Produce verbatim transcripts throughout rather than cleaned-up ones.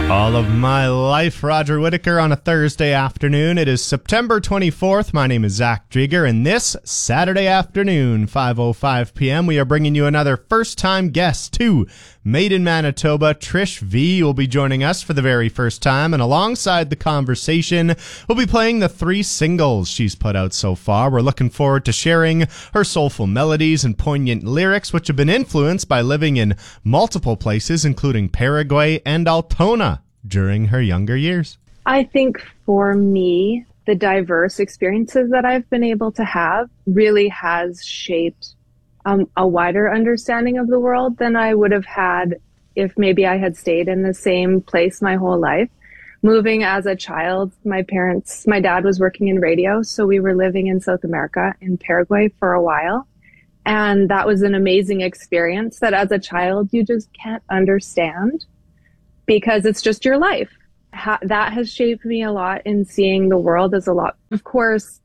All of my life, Roger Whittaker on a Thursday afternoon. It is September twenty-fourth. My name is Zach Drieger, and this Saturday afternoon, five oh five p.m., we are bringing you another first-time guest to Made in Manitoba. Trish V will be joining us for the very first time, and alongside the conversation, we'll be playing the three singles she's put out so far. We're looking forward to sharing her soulful melodies and poignant lyrics, which have been influenced by living in multiple places, including Paraguay and Altona, during her younger years. I think for me, the diverse experiences that I've been able to have really has shaped um, a wider understanding of the world than I would have had if maybe I had stayed in the same place my whole life. Moving as a child, my parents, my dad was working in radio, so we were living in South America, in Paraguay for a while. And that was an amazing experience that as a child, you just can't understand, because it's just your life. Ha- that has shaped me a lot in seeing the world as a lot. Of course,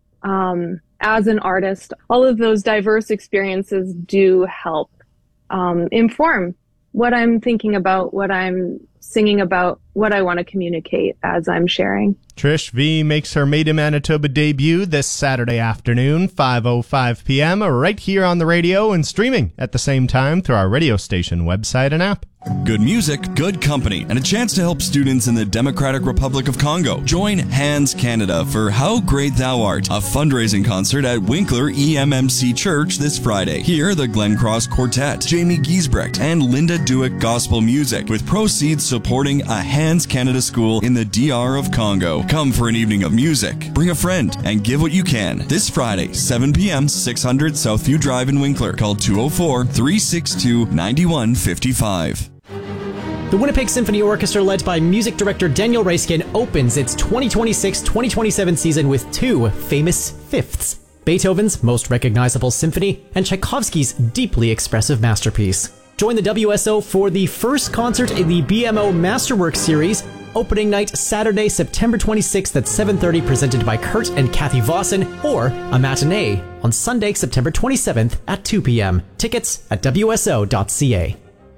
um, as an artist, all of those diverse experiences do help um, inform what I'm thinking about, what I'm singing about, what I want to communicate as I'm sharing. Trish V makes her Made in Manitoba debut this Saturday afternoon, five oh five p.m., right here on the radio and streaming at the same time through our radio station website and app. Good music, good company, and a chance to help students in the Democratic Republic of Congo. Join Hands Canada for How Great Thou Art, a fundraising concert at Winkler E M M C Church this Friday. Hear the Glen Cross Quartet, Jamie Giesbrecht, and Linda Dewitt Gospel Music, with proceeds supporting a Hands Canada school in the D R of Congo. Come for an evening of music, bring a friend, and give what you can. This Friday, seven p.m., six hundred Southview Drive in Winkler. Call two oh four, three six two, nine one five five. The Winnipeg Symphony Orchestra, led by music director Daniel Raiskin, opens its twenty twenty-six twenty twenty-seven season with two famous fifths: Beethoven's most recognizable symphony and Tchaikovsky's deeply expressive masterpiece. Join the W S O for the first concert in the B M O Masterworks series. Opening night Saturday, September twenty-sixth at seven thirty, presented by Kurt and Kathy Vossen, or a matinee on Sunday, September twenty-seventh at two p.m. Tickets at w s o dot c a.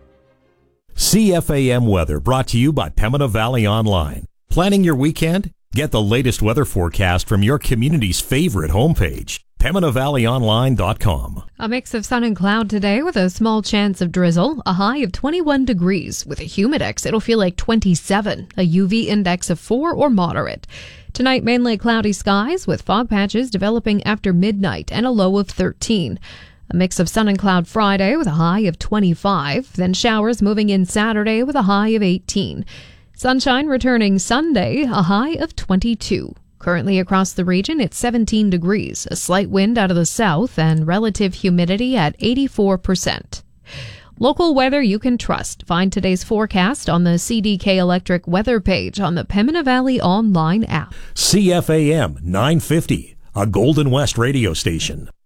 C F A M weather brought to you by Pembina Valley Online. Planning your weekend? Get the latest weather forecast from your community's favorite homepage, pembina valley online dot com. A mix of sun and cloud today with a small chance of drizzle, a high of twenty-one degrees. With a humidex, it'll feel like twenty-seven, a U V index of four or moderate. Tonight, mainly cloudy skies with fog patches developing after midnight and a low of thirteen. A mix of sun and cloud Friday with a high of twenty-five, then showers moving in Saturday with a high of eighteen. Sunshine returning Sunday, a high of twenty-two. Currently across the region, it's seventeen degrees, a slight wind out of the south, and relative humidity at eighty-four percent. Local weather you can trust. Find today's forecast on the C D K Electric weather page on the Pembina Valley Online app. C F A M nine fifty, a Golden West radio station.